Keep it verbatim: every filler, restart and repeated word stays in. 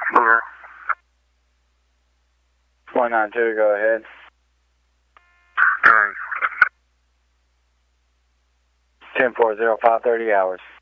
Yeah. one nine two, go ahead. Alright. ten four zero five thirty hours.